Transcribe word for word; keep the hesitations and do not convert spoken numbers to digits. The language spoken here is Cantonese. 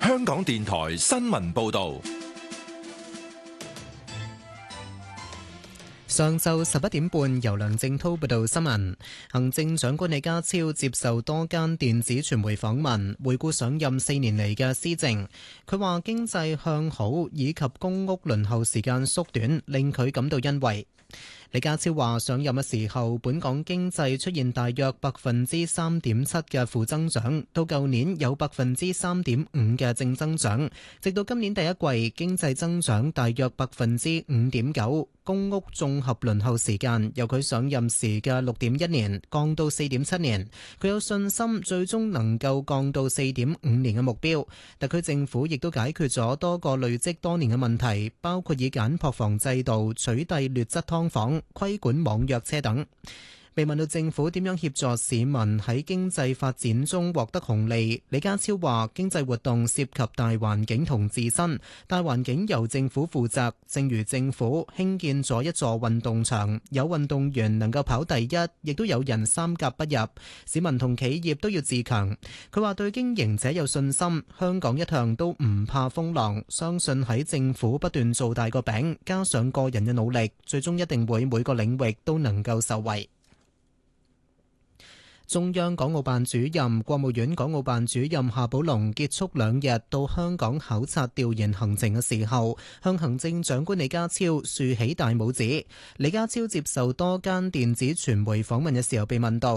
香港電台新聞報道。 上晝十一點半，由梁正滔報道新聞。行政長官李家超接受多間電子傳媒訪問，回顧上任四年嚟嘅施政。佢話經濟向好以及公屋輪候時間縮短，令佢感到欣慰。李家超話上任嘅時候，本港經濟出現大約百分之三點七嘅負增長，到舊年有百分之三點五嘅正增長，直到今年第一季經濟增長大約百分之五點九。公屋綜合輪候時間由佢上任時嘅六點一年降到四點七年，佢有信心最終能夠降到四點五年嘅目標。特區政府亦都解決咗多個累積多年嘅問題，包括以簡樸房制度取締劣質劏房、規管網約車等。被問到政府點樣協助市民喺經濟發展中獲得紅利，李家超話經濟活動涉及大環境同自身，大環境由政府負責，正如政府興建咗一座運動場，有運動員能夠跑第一，亦都有人三甲不入，市民同企業都要自強。佢話對經營者有信心，香港一向都唔怕風浪，相信喺政府不斷做大個餅，加上個人嘅努力，最終一定會每個領域都能夠受惠。中央港澳辦主任、國務院港澳辦主任夏寶龍結束兩日到香港考察調研行程嘅時候，向行政長官李家超豎起大拇指。李家超接受多間電子傳媒訪問嘅時候被問到